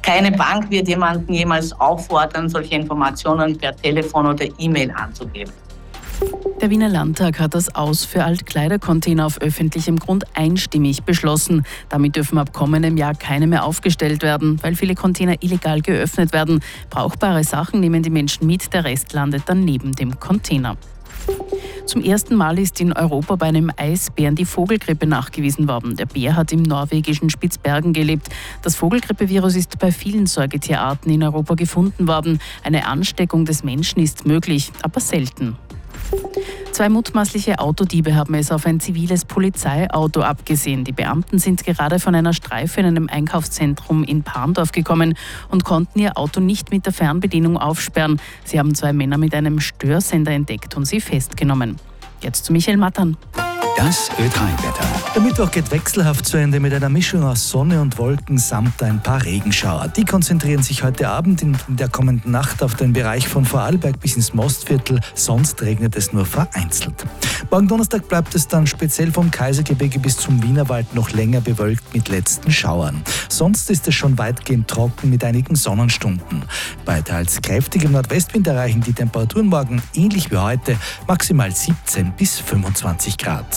Keine Bank wird jemanden jemals auffordern, solche Informationen per Telefon oder E-Mail anzugeben. Der Wiener Landtag hat das Aus für Altkleidercontainer auf öffentlichem Grund einstimmig beschlossen. Damit dürfen ab kommendem Jahr keine mehr aufgestellt werden, weil viele Container illegal geöffnet werden. Brauchbare Sachen nehmen die Menschen mit, der Rest landet dann neben dem Container. Zum ersten Mal ist in Europa bei einem Eisbären die Vogelgrippe nachgewiesen worden. Der Bär hat im norwegischen Spitzbergen gelebt. Das Vogelgrippevirus ist bei vielen Säugetierarten in Europa gefunden worden. Eine Ansteckung des Menschen ist möglich, aber selten. 2 mutmaßliche Autodiebe haben es auf ein ziviles Polizeiauto abgesehen. Die Beamten sind gerade von einer Streife in einem Einkaufszentrum in Parndorf gekommen und konnten ihr Auto nicht mit der Fernbedienung aufsperren. Sie haben 2 Männer mit einem Störsender entdeckt und sie festgenommen. Jetzt zu Michael Mattern. Das Ö3-Wetter. Der Mittwoch geht wechselhaft zu Ende mit einer Mischung aus Sonne und Wolken samt ein paar Regenschauer. Die konzentrieren sich heute Abend in der kommenden Nacht auf den Bereich von Vorarlberg bis ins Mostviertel. Sonst regnet es nur vereinzelt. Morgen Donnerstag bleibt es dann speziell vom Kaisergebirge bis zum Wienerwald noch länger bewölkt mit letzten Schauern. Sonst ist es schon weitgehend trocken mit einigen Sonnenstunden. Bei teils kräftigem Nordwestwind erreichen die Temperaturen morgen ähnlich wie heute maximal 17 bis 25 Grad.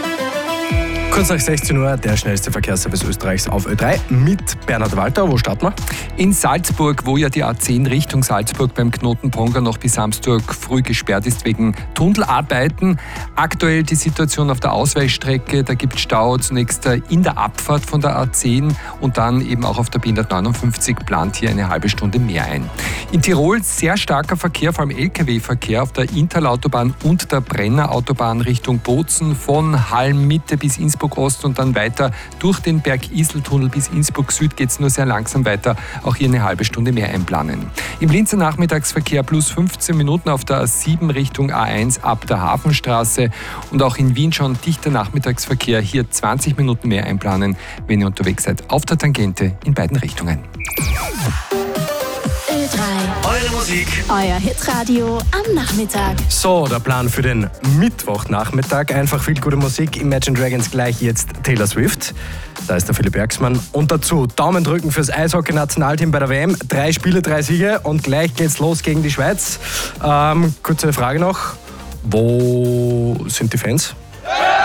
Kurz nach 16 Uhr der schnellste Verkehrsservice Österreichs auf Ö3 mit Bernhard Walter. Wo starten wir? In Salzburg, wo ja die A10 Richtung Salzburg beim Knoten Ponga noch bis Samstag früh gesperrt ist wegen Tunnelarbeiten. Aktuell die Situation auf der Ausweichstrecke, da gibt es Stau zunächst in der Abfahrt von der A10 und dann eben auch auf der B159 plant hier eine halbe Stunde mehr ein. In Tirol sehr starker Verkehr, vor allem Lkw-Verkehr auf der Interlautobahn und der Brennerautobahn Richtung Bozen von Halm Mitte bis Innsbruck Ost und dann weiter durch den Berg-Isel-Tunnel bis Innsbruck Süd geht es nur sehr langsam weiter. Auch hier eine halbe Stunde mehr einplanen. Im Linzer Nachmittagsverkehr plus 15 Minuten auf der A7 Richtung A1 ab der Hafenstraße und auch in Wien schon dichter Nachmittagsverkehr. Hier 20 Minuten mehr einplanen, wenn ihr unterwegs seid auf der Tangente in beiden Richtungen. Eure Musik. Euer Hitradio am Nachmittag. So, der Plan für den Mittwochnachmittag. Einfach viel gute Musik. Imagine Dragons gleich jetzt Taylor Swift. Da ist der Philipp Bergsmann. Und dazu Daumen drücken fürs Eishockey-Nationalteam bei der WM. 3 Spiele, 3 Siege und gleich geht's los gegen die Schweiz. Kurze Frage noch. Wo sind die Fans?